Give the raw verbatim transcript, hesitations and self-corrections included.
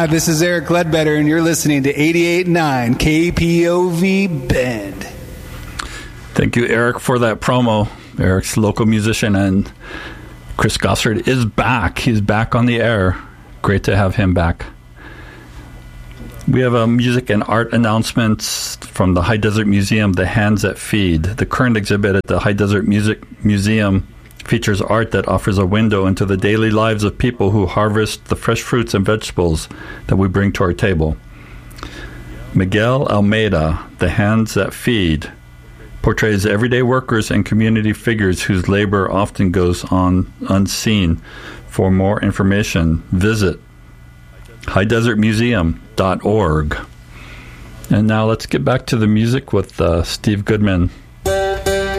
Hi, this is Eric Ledbetter, and you're listening to eighty-eight point nine K P O V Bend. Thank you, Eric, for that promo. Eric's local musician, and Chris Gossard is back. He's back on the air. Great to have him back. We have a music and art announcements from the High Desert Museum, The Hands That Feed. The current exhibit at the High Desert Music Museum features art that offers a window into the daily lives of people who harvest the fresh fruits and vegetables that we bring to our table. Miguel Almeida, The Hands That Feed, portrays everyday workers and community figures whose labor often goes on unseen. For more information, visit high desert museum dot org. And now let's get back to the music with uh, Steve Goodman.